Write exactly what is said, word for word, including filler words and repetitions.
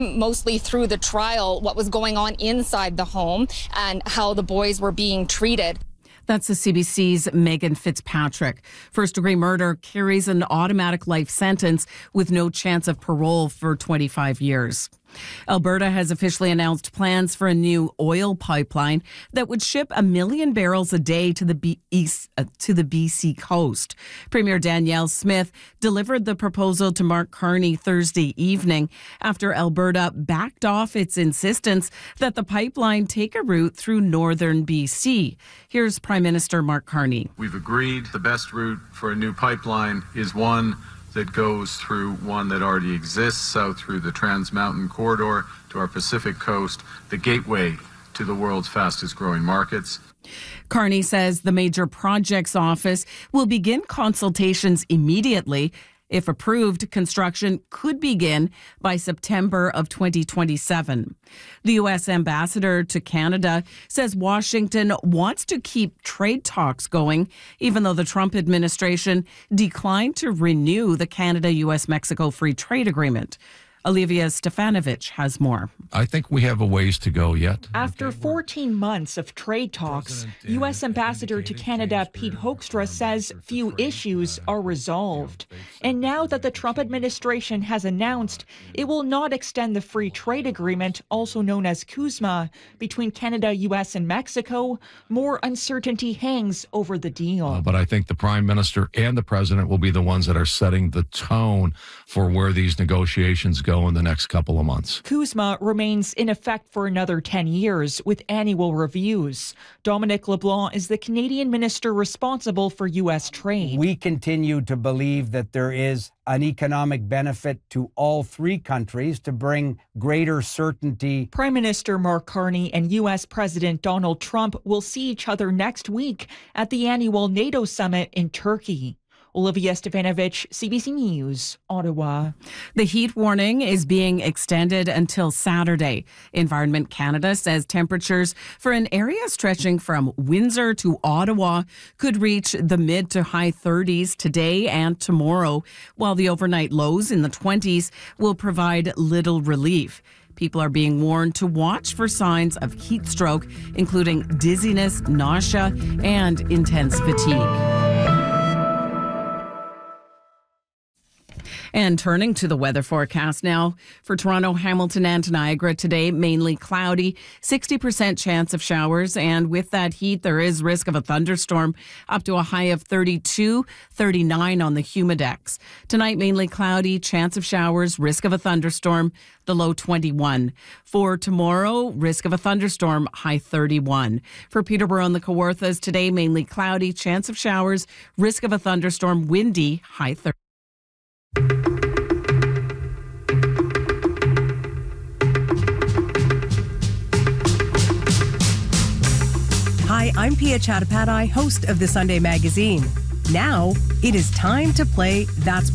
mostly through the trial, what was going on inside the home and how the boys were being treated. That's the C B C's Megan Fitzpatrick. First-degree murder carries an automatic life sentence with no chance of parole for twenty-five years. Alberta has officially announced plans for a new oil pipeline that would ship a million barrels a day to the B- east uh, to the B C coast. Premier Danielle Smith delivered the proposal to Mark Carney Thursday evening after Alberta backed off its insistence that the pipeline take a route through northern B C. Here's Prime Minister Mark Carney. We've agreed the best route for a new pipeline is one that goes through one that already exists, south through the Trans Mountain Corridor to our Pacific coast, the gateway to the world's fastest growing markets. Carney says the Major Projects Office will begin consultations immediately. If approved, construction could begin by September of twenty twenty-seven. The U S ambassador to Canada says Washington wants to keep trade talks going, even though the Trump administration declined to renew the Canada-U S Mexico Free Trade Agreement. Olivia Stefanovich has more. I think we have a ways to go yet. After fourteen months of trade talks, U S Ambassador to Canada Pete Hoekstra says few issues are resolved. And now that the Trump administration has announced it will not extend the free trade agreement, also known as CUSMA, between Canada, U S, and Mexico, more uncertainty hangs over the deal. Uh, but I think the Prime Minister and the President will be the ones that are setting the tone for where these negotiations go in the next couple of months. CUSMA remains in effect for another ten years with annual reviews. Dominic LeBlanc is the Canadian minister responsible for U S trade. We continue to believe that there is an economic benefit to all three countries to bring greater certainty. Prime Minister Mark Carney and U S President Donald Trump will see each other next week at the annual NATO summit in Turkey. Olivia Stefanovich, C B C News, Ottawa. The heat warning is being extended until Saturday. Environment Canada says temperatures for an area stretching from Windsor to Ottawa could reach the mid to high thirties today and tomorrow, while the overnight lows in the twenties will provide little relief. People are being warned to watch for signs of heat stroke, including dizziness, nausea, and intense fatigue. And turning to the weather forecast now. For Toronto, Hamilton, and Niagara today, mainly cloudy, sixty percent chance of showers. And with that heat, there is risk of a thunderstorm up to a high of thirty-two, thirty-nine on the Humidex. Tonight, mainly cloudy, chance of showers, risk of a thunderstorm, the low twenty-one. For tomorrow, risk of a thunderstorm, high thirty-one. For Peterborough and the Kawarthas, today, mainly cloudy, chance of showers, risk of a thunderstorm, windy, high thirty. Hi, I'm Pia Chattopadhyay, host of the Sunday Magazine. Now, it is time to play That's